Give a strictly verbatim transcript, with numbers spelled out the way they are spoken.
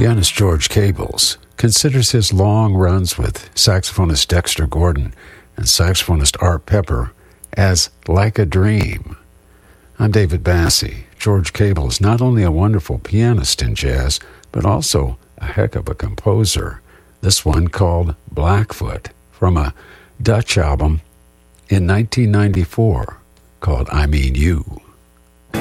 Pianist George Cables considers his long runs with saxophonist Dexter Gordon and saxophonist Art Pepper as like a dream. I'm David Bassie. George Cable is not only a wonderful pianist in jazz, but also a heck of a composer. This one called Blackfoot from a Dutch album in nineteen ninety-four called I Mean You.